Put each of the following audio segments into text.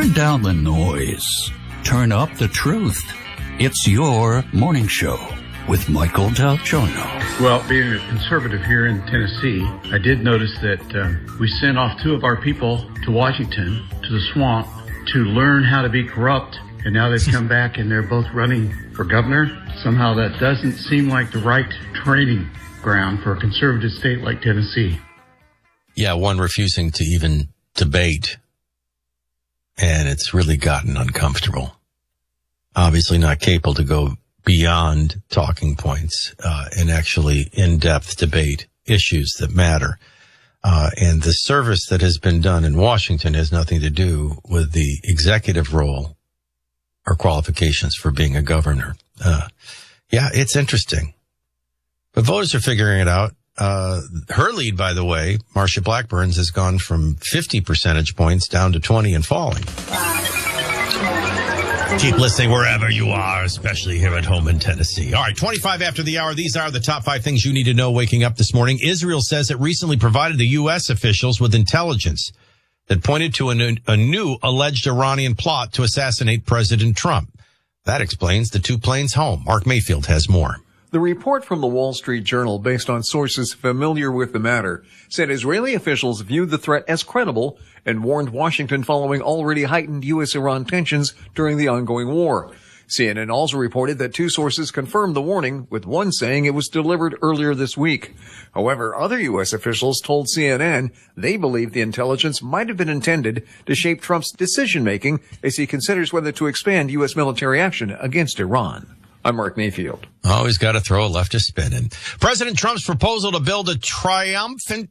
Turn down the noise. Turn up the truth. It's your morning show with Michael Del Giorno. Well, being a conservative here in Tennessee, I did notice that we sent off 2 of our people to Washington, to the swamp, to learn how to be corrupt. And now they've come back and they're both running for governor. Somehow that doesn't seem like the right training ground for a conservative state like Tennessee. Yeah, one refusing to even debate. And it's really gotten uncomfortable. Obviously not capable to go beyond talking points and actually in-depth debate issues that matter. And the service that has been done in Washington has nothing to do with the executive role or qualifications for being a governor. Yeah, it's interesting. But voters are figuring it out. Her lead, by the way, Marsha Blackburn's, has gone from 50 percentage points down to 20 and falling. Keep listening wherever you are, especially here at home in Tennessee. All right, 25 after the hour. These are the top 5 things you need to know waking up this morning. Israel says it recently provided the U.S. officials with intelligence that pointed to a new alleged Iranian plot to assassinate President Trump. That explains the 2 planes home. Mark Mayfield has more. The report from the Wall Street Journal, based on sources familiar with the matter, said Israeli officials viewed the threat as credible and warned Washington following already heightened U.S.-Iran tensions during the ongoing war. CNN also reported that 2 sources confirmed the warning, with one saying it was delivered earlier this week. However, other U.S. officials told CNN they believe the intelligence might have been intended to shape Trump's decision-making as he considers whether to expand U.S. military action against Iran. I'm Mark Mayfield. Always got to throw a leftist spin in. President Trump's proposal to build a triumphant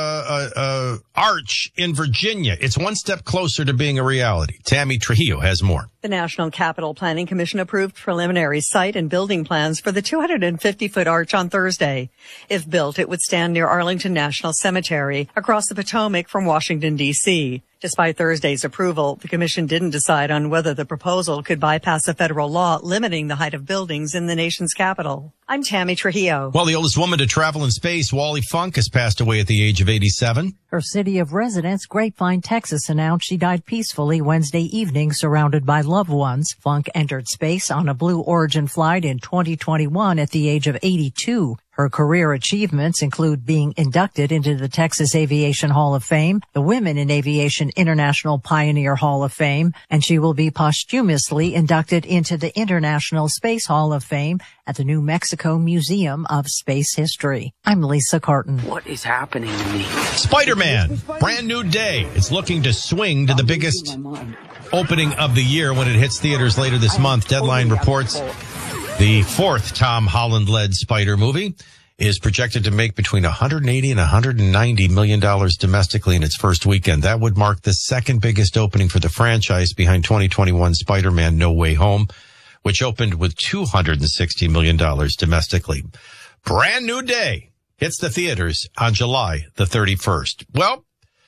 arch in Virginia. It's one step closer to being a reality. Tammy Trujillo has more. The National Capital Planning Commission approved preliminary site and building plans for the 250-foot arch on Thursday. If built, it would stand near Arlington National Cemetery, across the Potomac from Washington, D.C. Despite Thursday's approval, the commission didn't decide on whether the proposal could bypass a federal law limiting the height of buildings in the nation's capital. I'm Tammy Trujillo. Well, the oldest woman to travel in space, Wally Funk, has passed away at the age of 87. Her city of residence, Grapevine, Texas, announced she died peacefully Wednesday evening, surrounded by loved ones. Funk entered space on a Blue Origin flight in 2021 at the age of 82. Her career achievements include being inducted into the Texas Aviation Hall of Fame, the Women in Aviation International Pioneer Hall of Fame, and she will be posthumously inducted into the International Space Hall of Fame at the New Mexico Museum of Space History. I'm Lisa Carton. What is happening to me? Spider-Man, brand new day. It's looking to swing to the biggest opening of the year when it hits theaters later this month. Deadline reports the 4th Tom Holland-led Spider movie is projected to make between $180 and $190 million domestically in its first weekend. That would mark the 2nd biggest opening for the franchise behind 2021 Spider-Man No Way Home, which opened with $260 million domestically. Brand new day hits the theaters on July the 31st. Well,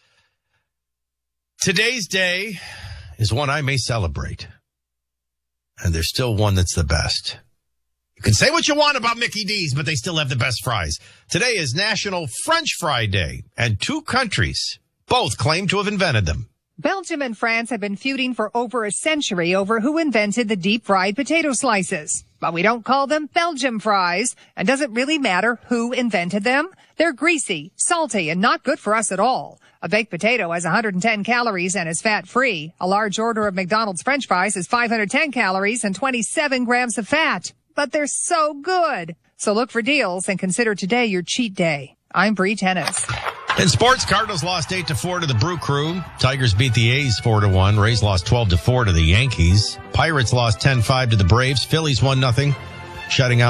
today's day is one I may celebrate. And there's still one that's the best. You can say what you want about Mickey D's, but they still have the best fries. Today is National French Fry Day, and 2 countries both claim to have invented them. Belgium and France have been feuding for over a century over who invented the deep-fried potato slices. But we don't call them Belgium fries. And does it really matter who invented them? They're greasy, salty, and not good for us at all. A baked potato has 110 calories and is fat-free. A large order of McDonald's French fries has 510 calories and 27 grams of fat. But they're so good. So look for deals and consider today your cheat day. I'm Bree Tennis. In sports, Cardinals lost 8-4 to the Brew Crew. Tigers beat the A's 4-1. Rays lost 12-4 to the Yankees. Pirates lost 10-5 to the Braves. Phillies 1-0, shutting out